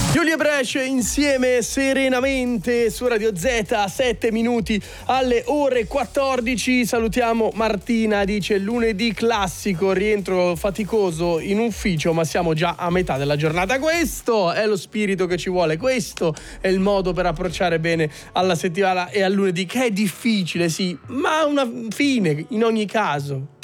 Giulia Brescia insieme serenamente su Radio Z, 7 minuti alle ore 14. Salutiamo Martina, dice lunedì classico, rientro faticoso in ufficio, ma siamo già a metà della giornata. Questo è lo spirito che ci vuole, questo è il modo per approcciare bene alla settimana e al lunedì, che è difficile, sì, ma ha una fine in ogni caso.